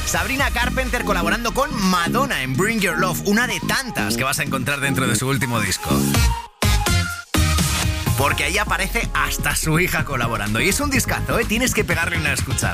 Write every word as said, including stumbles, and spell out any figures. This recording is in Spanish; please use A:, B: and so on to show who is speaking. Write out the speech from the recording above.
A: Sabrina Carpenter colaborando con Madonna en Bring Your Love, una de tantas que vas a encontrar dentro de su último disco. Porque ahí aparece hasta su hija colaborando. Y es un discazo, ¿eh? Tienes que pegarle una escuchada.